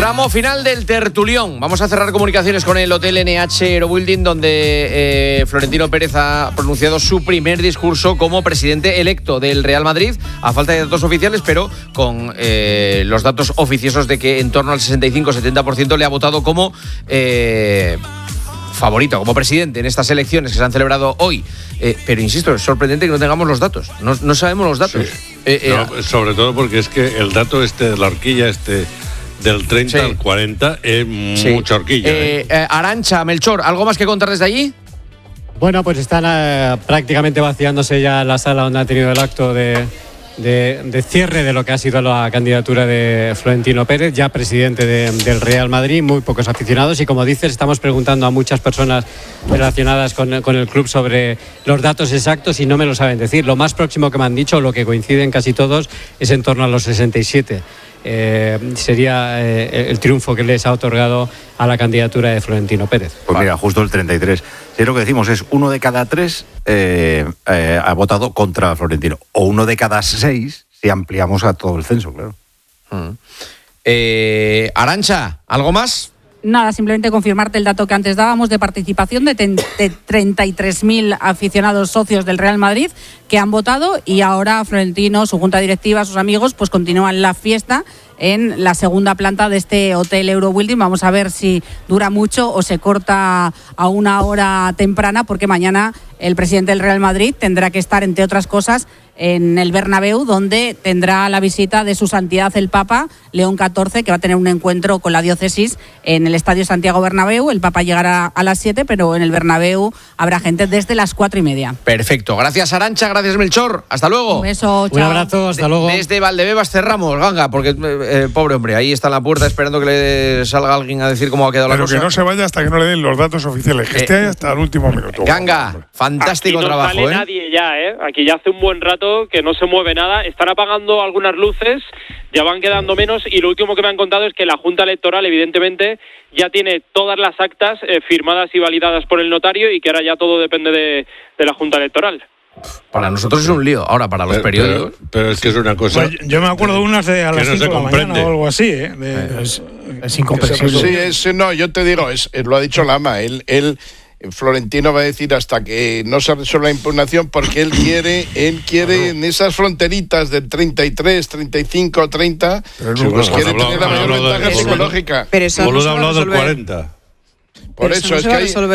Tramo final del tertulión. Vamos a cerrar comunicaciones con el Hotel NH Eurobuilding, donde Florentino Pérez ha pronunciado su primer discurso como presidente electo del Real Madrid, a falta de datos oficiales, pero con los datos oficiosos de que en torno al 65-70% le ha votado como favorito, como presidente en estas elecciones que se han celebrado hoy. Pero insisto, es sorprendente que no tengamos los datos. No sabemos los datos. Sí. Sobre todo porque es que el dato de la horquilla del 30 al 40 es mucha horquilla. Arantxa, Melchor, ¿algo más que contar desde allí? Bueno, pues están prácticamente vaciándose ya la sala donde ha tenido el acto de cierre de lo que ha sido la candidatura de Florentino Pérez, ya presidente del Real Madrid. Muy pocos aficionados y, como dices, estamos preguntando a muchas personas relacionadas con el club sobre los datos exactos y no me lo saben decir. Lo más próximo que me han dicho, lo que coinciden casi todos, es en torno a los 67. Sería el triunfo que les ha otorgado a la candidatura de Florentino Pérez. Pues mira, justo el 33. Si lo que decimos es 1 de cada 3 ha votado contra Florentino, o 1 de cada 6 si ampliamos a todo el censo, claro. Arantxa, ¿algo más? Nada, simplemente confirmarte el dato que antes dábamos de participación de 33.000 aficionados socios del Real Madrid que han votado, y ahora Florentino, su junta directiva, sus amigos, pues continúan la fiesta en la segunda planta de este Hotel Eurobuilding. Vamos a ver si dura mucho o se corta a una hora temprana, porque mañana el presidente del Real Madrid tendrá que estar, entre otras cosas, en el Bernabéu, donde tendrá la visita de su santidad el Papa León XIV, que va a tener un encuentro con la diócesis en el Estadio Santiago Bernabéu. El Papa llegará a las 7, pero en el Bernabéu habrá gente desde las 4:30. Perfecto. Gracias, Arantxa. Gracias, Melchor. Hasta luego. Un beso. Chao. Un abrazo. Hasta luego. Desde Valdebebas cerramos, Ganga, porque pobre hombre, ahí está en la puerta esperando que le salga alguien a decir cómo ha quedado la cosa. Pero que no se vaya hasta que no le den los datos oficiales, que esté ahí hasta el último minuto. Ganga, fantástico aquí no trabajo. Sale nadie ya, Aquí ya hace un buen rato que no se mueve nada. Están apagando algunas luces, ya van quedando menos, y lo último que me han contado es que la Junta Electoral, evidentemente, ya tiene todas las actas firmadas y validadas por el notario, y que ahora ya todo depende de la Junta Electoral. Para nosotros es un lío, ahora para los periódicos. Pero es que es una cosa. Pues yo me acuerdo de unas de a las 5 de la mañana o algo así, Es incomprensible. Sí, no, yo te digo, lo ha dicho Lama, Florentino va a decir hasta que no se resuelva la impugnación, porque él quiere en esas fronteritas del 33, 35, 30, pues quiere tener la mayor ventaja psicológica. Pero eso no ha hablado del 40. Por eso es que hay